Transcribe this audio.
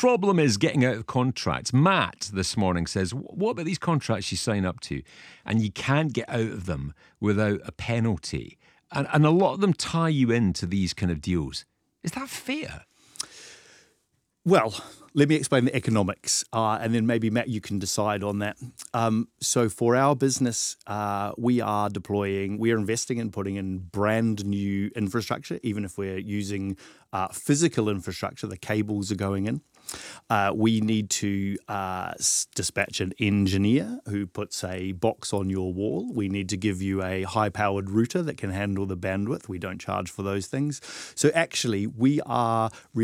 problem is getting out of contracts. Matt this morning says, what about these contracts you sign up to and you can't get out of them without a penalty? And a lot of them tie you into these kind of deals. Is that fair? Well, let me explain the economics, and then maybe, Matt, you can decide on that. So for our business, we are investing in putting in brand new infrastructure, even if we're using physical infrastructure, the cables are going in. We need to dispatch an engineer who puts a box on your wall. We need to give you a high-powered router that can handle the bandwidth. We don't charge for those things. So actually, we are